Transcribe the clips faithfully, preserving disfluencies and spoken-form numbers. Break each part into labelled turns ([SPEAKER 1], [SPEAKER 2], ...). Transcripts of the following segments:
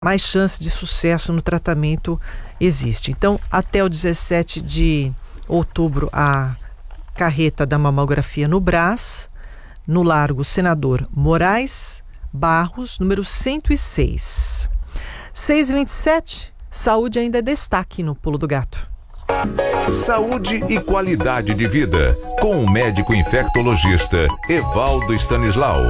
[SPEAKER 1] mais chance de sucesso no tratamento existe. Então, até o dezessete de outubro, a carreta da mamografia no Brás, no Largo Senador Moraes Barros, número cento e seis. seis e vinte e sete, saúde ainda é destaque no Pulo do Gato.
[SPEAKER 2] Saúde e qualidade de vida, com o médico infectologista Evaldo Stanislau.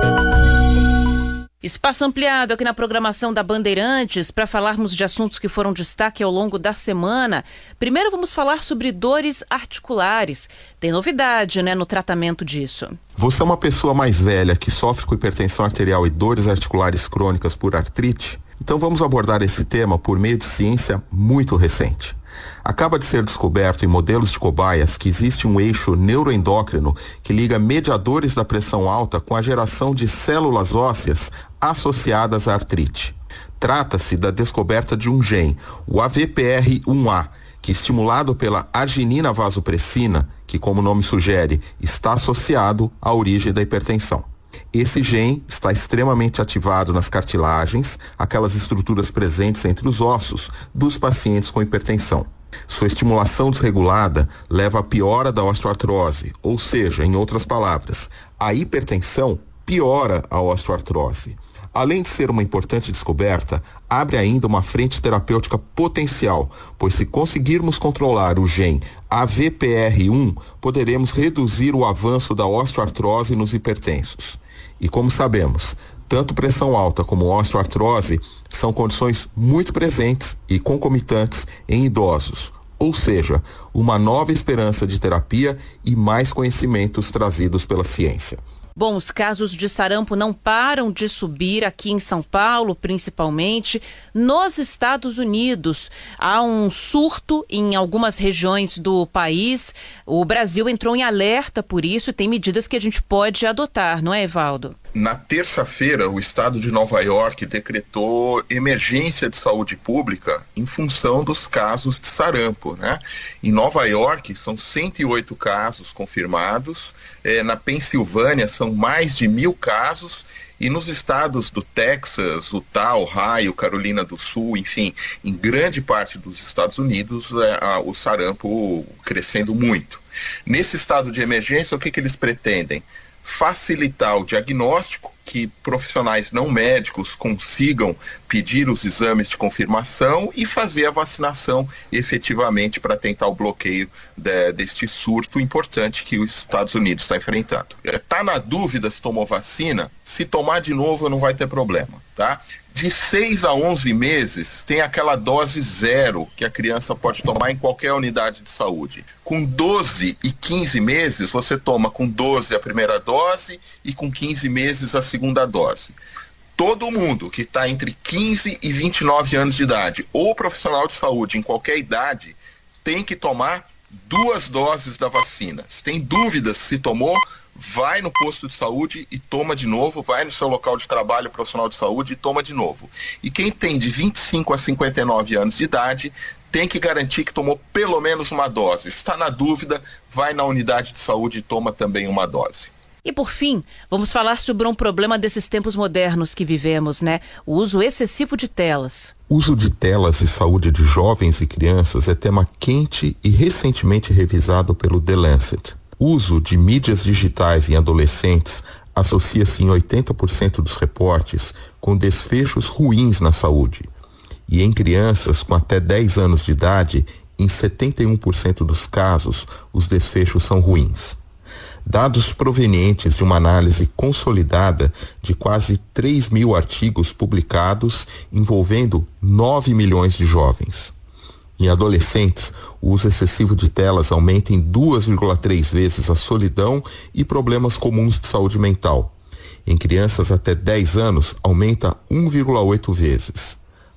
[SPEAKER 3] Espaço ampliado aqui na programação da Bandeirantes para falarmos de assuntos que foram destaque ao longo da semana. Primeiro vamos falar sobre dores articulares. Tem novidade, né, no tratamento disso.
[SPEAKER 4] Você é uma pessoa mais velha que sofre com hipertensão arterial e dores articulares crônicas por artrite? Então vamos abordar esse tema por meio de ciência muito recente. Acaba de ser descoberto em modelos de cobaias que existe um eixo neuroendócrino que liga mediadores da pressão alta com a geração de células ósseas associadas à artrite. Trata-se da descoberta de um gene, o A V P R um A, que estimulado pela arginina vasopressina, que como o nome sugere, está associado à origem da hipertensão. Esse gene está extremamente ativado nas cartilagens, aquelas estruturas presentes entre os ossos dos pacientes com hipertensão. Sua estimulação desregulada leva à piora da osteoartrose, ou seja, em outras palavras, a hipertensão piora a osteoartrose. Além de ser uma importante descoberta, abre ainda uma frente terapêutica potencial, pois se conseguirmos controlar o gene A V P R um, poderemos reduzir o avanço da osteoartrose nos hipertensos. E como sabemos, tanto pressão alta como osteoartrose são condições muito presentes e concomitantes em idosos, ou seja, uma nova esperança de terapia e mais conhecimentos trazidos pela ciência.
[SPEAKER 3] Bom, os casos de sarampo não param de subir aqui em São Paulo, principalmente. Nos Estados Unidos, há um surto em algumas regiões do país. O Brasil entrou em alerta por isso e tem medidas que a gente pode adotar, não é, Evaldo?
[SPEAKER 5] Na terça-feira, o estado de Nova York decretou emergência de saúde pública em função dos casos de sarampo, né? Em Nova York, são cento e oito casos confirmados. É, na Pensilvânia, são mais de mil casos. E nos estados do Texas, Utah, Ohio, Carolina do Sul, enfim, em grande parte dos Estados Unidos, é, a, o sarampo crescendo muito. Nesse estado de emergência, o que, que eles pretendem? Facilitar o diagnóstico, que profissionais não médicos consigam pedir os exames de confirmação e fazer a vacinação efetivamente para tentar o bloqueio de, deste surto importante que os Estados Unidos está enfrentando. Está na dúvida se tomou vacina? Se tomar de novo não vai ter problema, tá? De seis a onze meses tem aquela dose zero que a criança pode tomar em qualquer unidade de saúde. Com doze e quinze meses, você toma com doze a primeira dose e com quinze meses a segunda dose. Todo mundo que está entre quinze e vinte e nove anos de idade ou profissional de saúde em qualquer idade tem que tomar duas doses da vacina. Se tem dúvidas se tomou, vai no posto de saúde e toma de novo, vai no seu local de trabalho profissional de saúde e toma de novo. E quem tem de vinte e cinco a cinquenta e nove anos de idade tem que garantir que tomou pelo menos uma dose. Se está na dúvida, vai na unidade de saúde e toma também uma dose.
[SPEAKER 3] E por fim, vamos falar sobre um problema desses tempos modernos que vivemos, né? O uso excessivo de telas.
[SPEAKER 4] O uso de telas e saúde de jovens e crianças é tema quente e recentemente revisado pelo The Lancet. O uso de mídias digitais em adolescentes associa-se em oitenta por cento dos reportes com desfechos ruins na saúde. E em crianças com até dez anos de idade, em setenta e um por cento dos casos, os desfechos são ruins. Dados provenientes de uma análise consolidada de quase três mil artigos publicados envolvendo nove milhões de jovens. Em adolescentes, o uso excessivo de telas aumenta em duas vírgula três vezes a solidão e problemas comuns de saúde mental. Em crianças até dez anos, aumenta um vírgula oito vezes.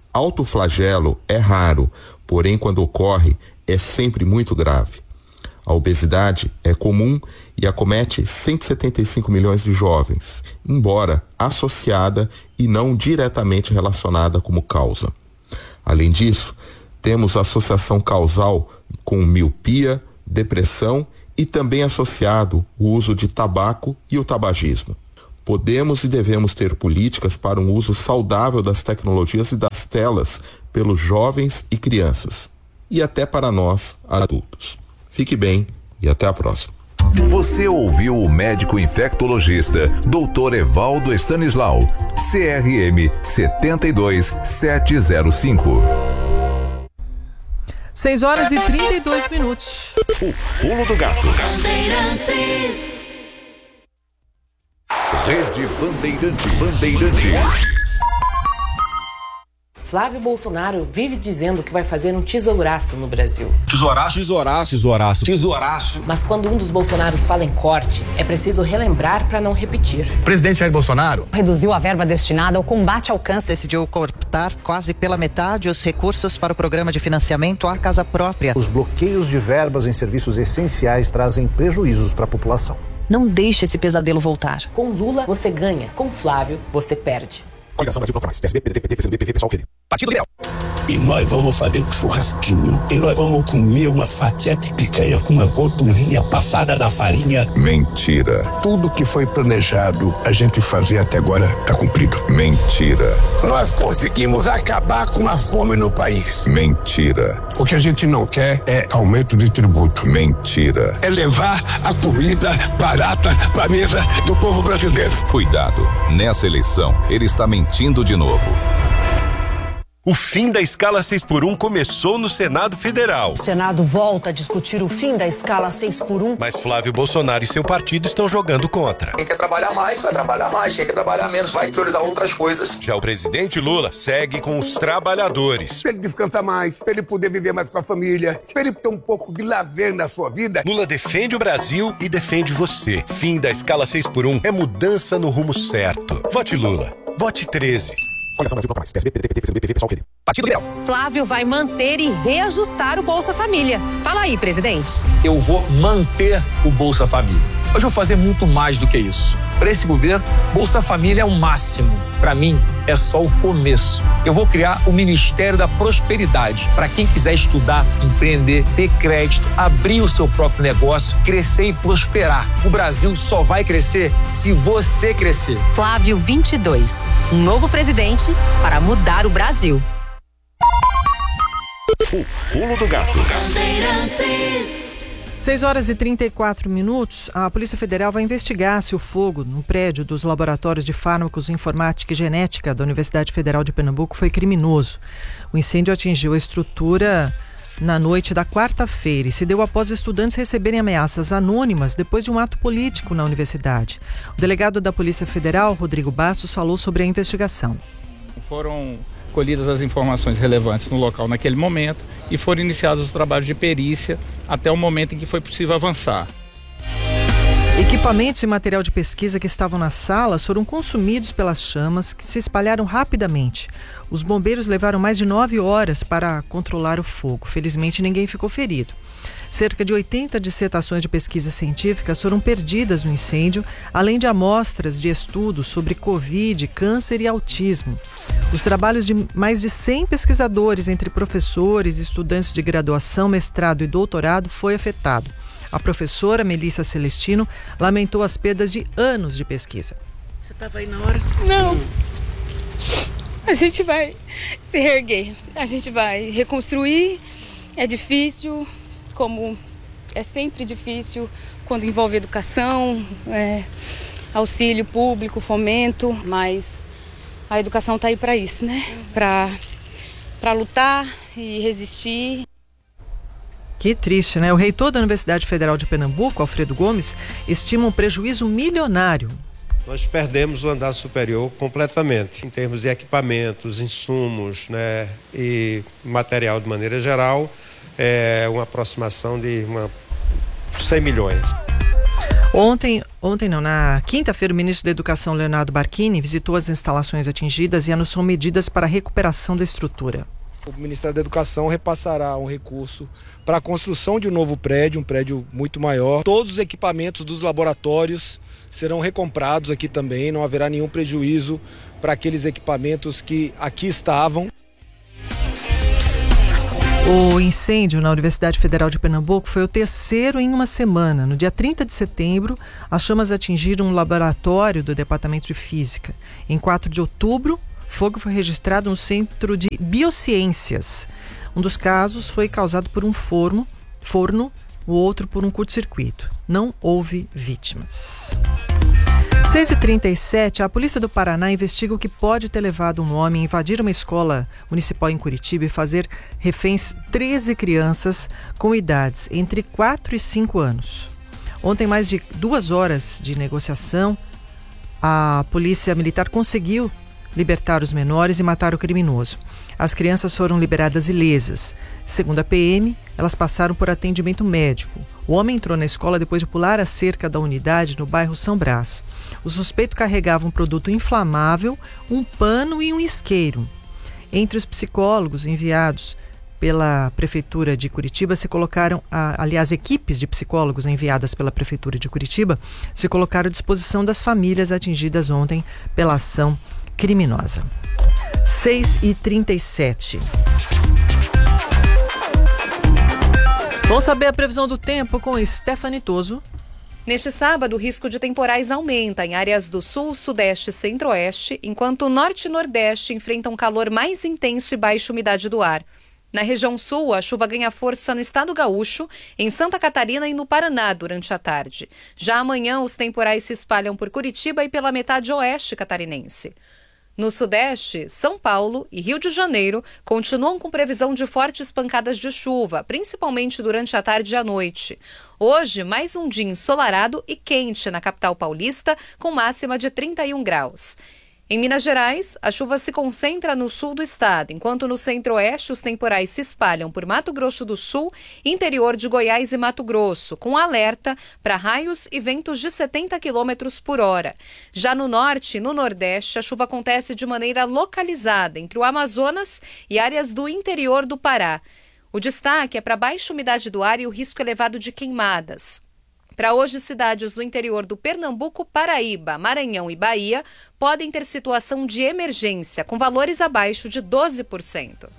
[SPEAKER 4] Autoflagelo é raro, porém quando ocorre, é sempre muito grave. A obesidade é comum e acomete cento e setenta e cinco milhões de jovens, embora associada e não diretamente relacionada como causa. Além disso, temos associação causal com miopia, depressão e também associado o uso de tabaco e o tabagismo. Podemos e devemos ter políticas para um uso saudável das tecnologias e das telas pelos jovens e crianças, e até para nós, adultos. Fique bem e até a próxima.
[SPEAKER 2] Você ouviu o médico infectologista doutor Evaldo Stanislau, C R M sete dois sete zero cinco.
[SPEAKER 1] seis horas e trinta e dois minutos.
[SPEAKER 2] O pulo do gato. Rede Bandeirantes. Bandeirantes.
[SPEAKER 6] Flávio Bolsonaro vive dizendo que vai fazer um tesouraço no Brasil.
[SPEAKER 7] Tesouraço, tesouraço, tesouraço, tesouraço.
[SPEAKER 6] Mas quando um dos Bolsonaros fala em corte, é preciso relembrar para não repetir.
[SPEAKER 8] O presidente Jair Bolsonaro
[SPEAKER 9] reduziu a verba destinada ao combate ao câncer.
[SPEAKER 10] Decidiu cortar quase pela metade os recursos para o programa de financiamento à casa própria.
[SPEAKER 11] Os bloqueios de verbas em serviços essenciais trazem prejuízos para a população.
[SPEAKER 9] Não deixe esse pesadelo voltar.
[SPEAKER 6] Com Lula, você ganha. Com Flávio, você perde.
[SPEAKER 8] Coligação Brasil Mais. P S B, P D T, P T, P C D B, P V, Pessoal, Rede. Partido Liberal.
[SPEAKER 12] E nós vamos fazer um churrasquinho. E nós vamos comer uma fatia de picanha com uma gordurinha passada da farinha.
[SPEAKER 2] Mentira.
[SPEAKER 12] Tudo que foi planejado a gente fazer até agora tá cumprido.
[SPEAKER 2] Mentira.
[SPEAKER 12] Nós conseguimos acabar com a fome no país.
[SPEAKER 2] Mentira.
[SPEAKER 12] O que a gente não quer é aumento de tributo.
[SPEAKER 2] Mentira.
[SPEAKER 12] É levar a comida barata pra mesa do povo brasileiro.
[SPEAKER 2] Cuidado. Nessa eleição, ele está mentindo de novo.
[SPEAKER 13] O fim da escala seis por um começou no Senado Federal.
[SPEAKER 14] O Senado volta a discutir o fim da escala seis por um.
[SPEAKER 13] Mas Flávio Bolsonaro e seu partido estão jogando contra.
[SPEAKER 15] Quem quer trabalhar mais, vai trabalhar mais. Quem quer trabalhar menos, vai priorizar outras coisas.
[SPEAKER 13] Já o presidente Lula segue com os trabalhadores.
[SPEAKER 12] Pra ele descansar mais, pra ele poder viver mais com a família, pra ele ter um pouco de lazer na sua vida.
[SPEAKER 13] Lula defende o Brasil e defende você. Fim da escala seis por um é mudança no rumo certo. Vote Lula. Vote treze.
[SPEAKER 8] Coligação Brasil Mais. P S B, P D T, P T, P C D B, P V, Pessoal, Rede. Partido Liberal.
[SPEAKER 9] Flávio vai manter e reajustar o Bolsa Família. Fala aí, presidente.
[SPEAKER 7] Eu vou manter o Bolsa Família. Hoje eu vou fazer muito mais do que isso. Para esse governo, Bolsa Família é o máximo. Para mim, é só o começo. Eu vou criar o Ministério da Prosperidade para quem quiser estudar, empreender, ter crédito, abrir o seu próprio negócio, crescer e prosperar. O Brasil só vai crescer se você crescer.
[SPEAKER 9] Flávio vinte e dois. Um novo presidente para mudar o Brasil.
[SPEAKER 2] O pulo do gato.
[SPEAKER 1] seis horas e trinta e quatro minutos, a Polícia Federal vai investigar se o fogo no prédio dos laboratórios de fármacos, informática e genética da Universidade Federal de Pernambuco foi criminoso. O incêndio atingiu a estrutura na noite da quarta-feira e se deu após estudantes receberem ameaças anônimas depois de um ato político na universidade. O delegado da Polícia Federal, Rodrigo Bastos, falou sobre a investigação.
[SPEAKER 16] Foram colhidas as informações relevantes no local naquele momento e foram iniciados os trabalhos de perícia até o momento em que foi possível avançar.
[SPEAKER 1] Equipamentos e material de pesquisa que estavam nas salas foram consumidos pelas chamas que se espalharam rapidamente. Os bombeiros levaram mais de nove horas para controlar o fogo. Felizmente, ninguém ficou ferido. Cerca de oitenta dissertações de pesquisa científicas foram perdidas no incêndio, além de amostras de estudos sobre Covid, câncer e autismo. Os trabalhos de mais de cem pesquisadores, entre professores, estudantes de graduação, mestrado e doutorado, foi afetado. A professora Melissa Celestino lamentou as perdas de anos de pesquisa.
[SPEAKER 17] Você estava aí na hora?
[SPEAKER 18] Não. A gente vai se reerguer, a gente vai reconstruir. É difícil, como é sempre difícil quando envolve educação, é, auxílio público, fomento, mas a educação está aí para isso, né? Para para lutar e resistir.
[SPEAKER 1] Que triste, né? O reitor da Universidade Federal de Pernambuco, Alfredo Gomes, estima um prejuízo milionário.
[SPEAKER 19] Nós perdemos o andar superior completamente, em termos de equipamentos, insumos, né, e material de maneira geral, é uma aproximação de uma, cem milhões.
[SPEAKER 1] Ontem, ontem não, na quinta-feira, o ministro da Educação, Leonardo Barquini, visitou as instalações atingidas e anunciou medidas para a recuperação da estrutura.
[SPEAKER 20] O Ministério da Educação repassará um recurso para a construção de um novo prédio, um prédio muito maior. Todos os equipamentos dos laboratórios serão recomprados aqui também, não haverá nenhum prejuízo para aqueles equipamentos que aqui estavam.
[SPEAKER 1] O incêndio na Universidade Federal de Pernambuco foi o terceiro em uma semana. No dia trinta de setembro, as chamas atingiram um laboratório do Departamento de Física. Em quatro de outubro, fogo foi registrado no Centro de Biociências. Um dos casos foi causado por um forno, forno, o outro por um curto-circuito. Não houve vítimas. seis e trinta e sete, a Polícia do Paraná investiga o que pode ter levado um homem a invadir uma escola municipal em Curitiba e fazer reféns treze crianças com idades entre quatro e cinco anos. Ontem, mais de duas horas de negociação, a Polícia Militar conseguiu libertar os menores e matar o criminoso. As crianças foram liberadas ilesas. Segundo a P M, elas passaram por atendimento médico. O homem entrou na escola depois de pular a cerca da unidade no bairro São Brás. O suspeito carregava um produto inflamável, um pano e um isqueiro. Entre os psicólogos enviados pela Prefeitura de Curitiba se colocaram, aliás, equipes de psicólogos enviadas pela Prefeitura de Curitiba se colocaram à disposição das famílias atingidas ontem pela ação criminosa. seis e trinta e sete. Vamos saber a previsão do tempo com Stephanie Toso.
[SPEAKER 9] Neste sábado, o risco de temporais aumenta em áreas do sul, sudeste e centro-oeste, enquanto o norte e nordeste enfrentam calor mais intenso e baixa umidade do ar. Na região sul, a chuva ganha força no estado gaúcho, em Santa Catarina e no Paraná durante a tarde. Já amanhã, os temporais se espalham por Curitiba e pela metade oeste catarinense. No sudeste, São Paulo e Rio de Janeiro continuam com previsão de fortes pancadas de chuva, principalmente durante a tarde e a noite. Hoje, mais um dia ensolarado e quente na capital paulista, com máxima de trinta e um graus. Em Minas Gerais, a chuva se concentra no sul do estado, enquanto no centro-oeste os temporais se espalham por Mato Grosso do Sul, interior de Goiás e Mato Grosso, com alerta para raios e ventos de setenta quilômetros por hora. Já no norte e no nordeste, a chuva acontece de maneira localizada entre o Amazonas e áreas do interior do Pará. O destaque é para a baixa umidade do ar e o risco elevado de queimadas. Para hoje, cidades do interior do Pernambuco, Paraíba, Maranhão e Bahia podem ter situação de emergência, com valores abaixo de doze por cento.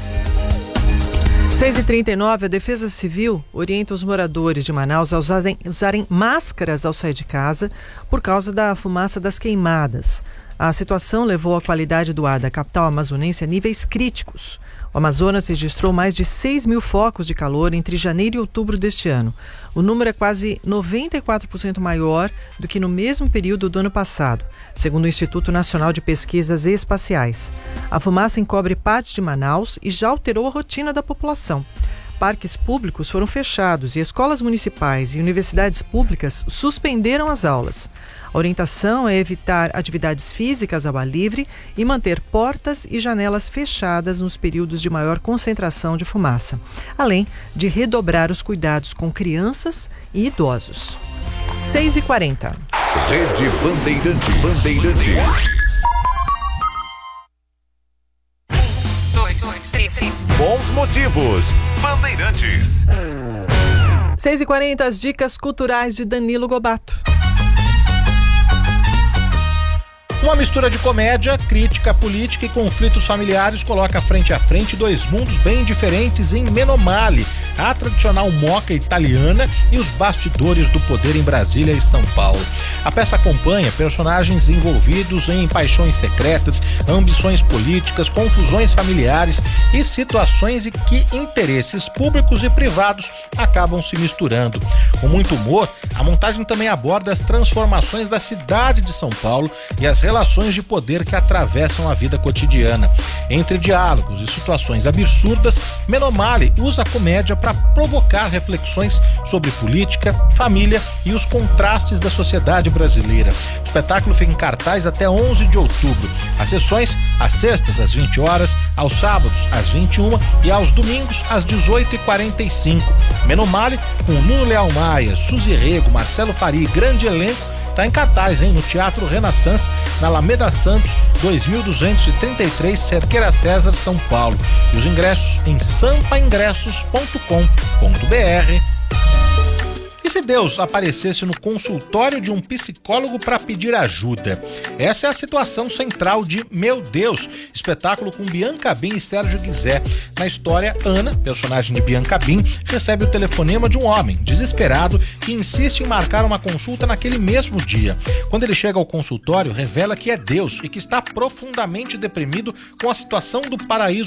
[SPEAKER 1] seis e trinta e nove, a Defesa Civil orienta os moradores de Manaus a usarem, usarem máscaras ao sair de casa por causa da fumaça das queimadas. A situação levou a qualidade do ar da capital amazonense a níveis críticos. O Amazonas registrou mais de seis mil focos de calor entre janeiro e outubro deste ano. O número é quase noventa e quatro por cento maior do que no mesmo período do ano passado, segundo o Instituto Nacional de Pesquisas Espaciais. A fumaça encobre parte de Manaus e já alterou a rotina da população. Parques públicos foram fechados e escolas municipais e universidades públicas suspenderam as aulas. A orientação é evitar atividades físicas ao ar livre e manter portas e janelas fechadas nos períodos de maior concentração de fumaça, além de redobrar os cuidados com crianças e idosos. seis e quarenta.
[SPEAKER 2] Rede Bandeirante Bandeirantes.
[SPEAKER 8] Dois, três. Bons motivos. Bandeirantes.
[SPEAKER 1] seis e quarenta, as dicas culturais de Danilo Gobato.
[SPEAKER 17] Uma mistura de comédia, crítica política e conflitos familiares coloca frente a frente dois mundos bem diferentes em Menomale, a tradicional moca italiana e os bastidores do poder em Brasília e São Paulo. A peça acompanha personagens envolvidos em paixões secretas, ambições políticas, confusões familiares e situações em que interesses públicos e privados acabam se misturando. Com muito humor, a montagem também aborda as transformações da cidade de São Paulo e as relações de poder que atravessam a vida cotidiana. Entre diálogos e situações absurdas, Menomale usa a comédia para provocar reflexões sobre política, família e os contrastes da sociedade brasileira. O espetáculo fica em cartaz até onze de outubro. As sessões às sextas às vinte horas, aos sábados às vinte e uma e aos domingos às dezoito e quarenta e cinco. Menomale, com Nuno Leal Maia, Suzy Rego, Marcelo Faria e grande elenco, está em cartaz, hein, no Teatro Renaissance, na Alameda Santos, dois mil duzentos e trinta e três, Cerqueira César, São Paulo. E os ingressos em sampa ingressos ponto com ponto br. E se Deus aparecesse no consultório de um psicólogo para pedir ajuda? Essa é a situação central de Meu Deus, espetáculo com Bianca Bin e Sérgio Guizé. Na história, Ana, personagem de Bianca Bin, recebe o telefonema de um homem desesperado que insiste em marcar uma consulta naquele mesmo dia. Quando ele chega ao consultório, revela que é Deus e que está profundamente deprimido com a situação do paraíso